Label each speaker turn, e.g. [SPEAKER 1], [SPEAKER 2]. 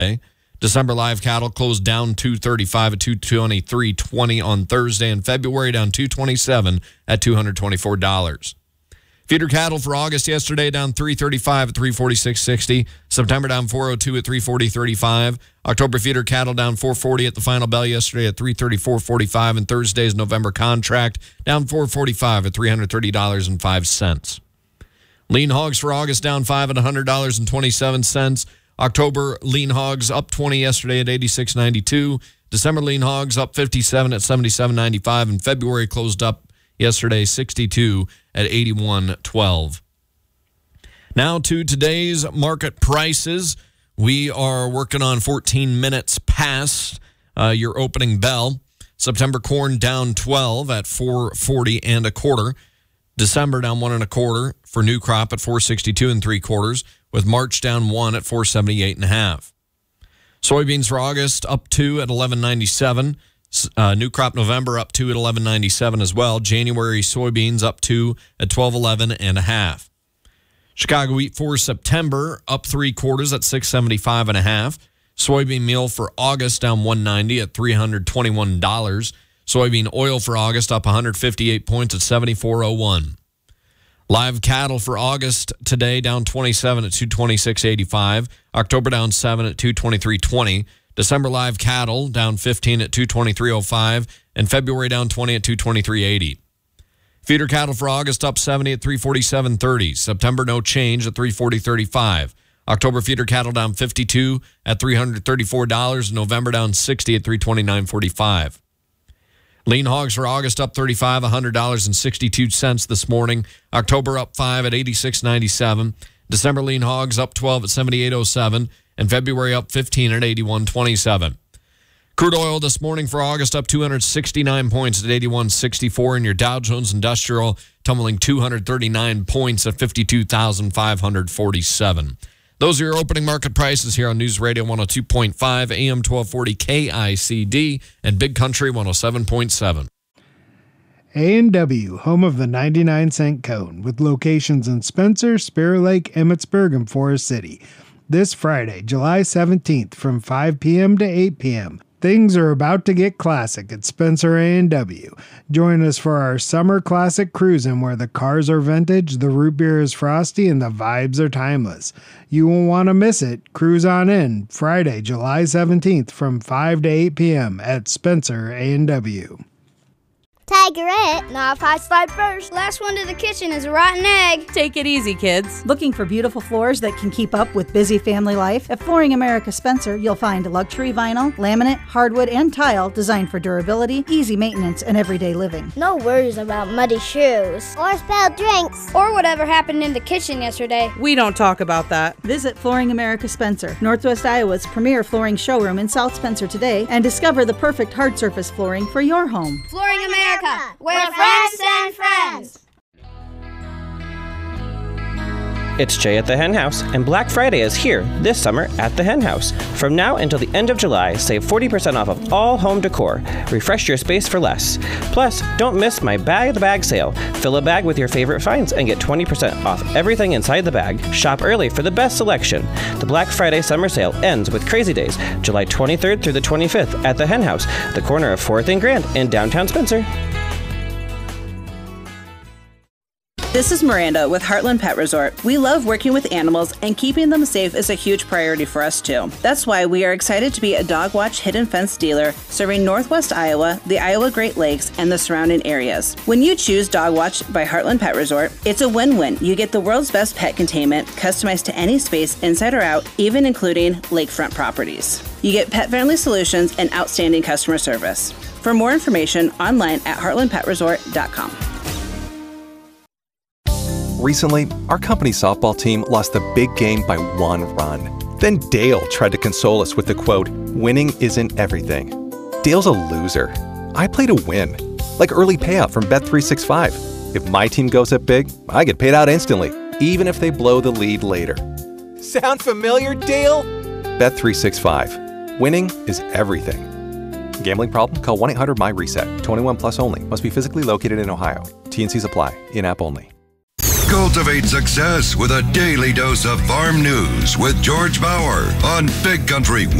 [SPEAKER 1] December live cattle closed down 235 at 223.20 on Thursday, and February down 227 at $224. Feeder cattle for August yesterday down 335 at 346.60. September down 402 at 340.35. October feeder cattle down 440 at the final bell yesterday at 334.45, and Thursday's November contract down 445 at $330.05. Lean hogs for August down 5 at $100.27. October lean hogs up 20 yesterday at 86.92. December lean hogs up 57 at 77.95, and February closed up yesterday 62 at 81.12. Now to today's market prices. We are working on 14 minutes past your opening bell. September corn down 12 at 440 and a quarter. December down 1 1/4 for new crop at 462 3/4, with March down 1 at 478 1/2. Soybeans for August up 2 at 11.97. New crop November up 2 at 11.97 as well. January soybeans up 2 at 12.11 1/2. Chicago wheat for September up 3/4 at 675 1/2. Soybean meal for August down 190 at $321. Soybean oil for August up 158 points at 74.01. Live cattle for August today down 27 at 226.85. October down 7 at 223.20. December live cattle down 15 at 223.05, and February down 20 at 223.80. Feeder cattle for August up 70 at 347.30. September no change at 340.35. October feeder cattle down 52 at $334, and November down 60 at 329.45. Lean hogs for August up 35, $100.62 this morning. October up 5 at 86.97. December lean hogs up 12 at 78.07, and February up 15 at 81.27. Crude oil this morning for August up 269 points at 81.64, and your Dow Jones Industrial tumbling 239 points at 52,547. Those are your opening market prices here on News Radio 102.5, AM 1240 KICD, and Big Country 107.7.
[SPEAKER 2] A&W, home of the 99-cent cone, with locations in Spencer, Spirit Lake, Emmitsburg, and Forest City. This Friday, July 17th, from 5 p.m. to 8 p.m., things are about to get classic at Spencer A&W. Join us for our Summer Classic Cruising, where the cars are vintage, the root beer is frosty, and the vibes are timeless. You won't want to miss it. Cruise on in Friday, July 17th from 5 to 8 p.m. at Spencer A&W.
[SPEAKER 3] Tigerette, not if I slide first. Last one to the kitchen is a rotten egg.
[SPEAKER 4] Take it easy, kids.
[SPEAKER 5] Looking for beautiful floors that can keep up with busy family life? At Flooring America Spencer, you'll find luxury vinyl, laminate, hardwood, and tile designed for durability, easy maintenance, and everyday living.
[SPEAKER 3] No worries about muddy shoes. Or spilled drinks. Or whatever happened in the kitchen yesterday.
[SPEAKER 4] We don't talk about that.
[SPEAKER 5] Visit Flooring America Spencer, Northwest Iowa's premier flooring showroom in South Spencer today, and discover the perfect hard surface flooring for your home.
[SPEAKER 3] Flooring America. We're friends and friends.
[SPEAKER 6] It's Jay at the Hen House, and Black Friday is here this summer at the Hen House. From now until the end of July, save 40% off of all home decor. Refresh your space for less. Plus, don't miss my Bag the Bag sale. Fill a bag with your favorite finds and get 20% off everything inside the bag. Shop early for the best selection. The Black Friday summer sale ends with Crazy Days, July 23rd through the 25th at the Hen House, the corner of 4th and Grand in downtown Spencer.
[SPEAKER 7] This is Miranda with Heartland Pet Resort. We love working with animals, and keeping them safe is a huge priority for us too. That's why we are excited to be a Dog Watch Hidden Fence dealer serving Northwest Iowa, the Iowa Great Lakes, and the surrounding areas. When you choose Dog Watch by Heartland Pet Resort, it's a win-win. You get the world's best pet containment, customized to any space inside or out, even including lakefront properties. You get pet-friendly solutions and outstanding customer service. For more information, online at heartlandpetresort.com.
[SPEAKER 8] Recently, our company softball team lost the big game by 1 run. Then Dale tried to console us with the quote, "Winning isn't everything." Dale's a loser. I play to win, like early payout from Bet365. If my team goes up big, I get paid out instantly, even if they blow the lead later. Sound familiar, Dale? Bet365. Winning is everything. Gambling problem? Call 1-800-MY-RESET. 21 plus only. Must be physically located in Ohio. T&Cs apply. In-app only.
[SPEAKER 9] Cultivate success with a daily dose of farm news with George Bauer on Big Country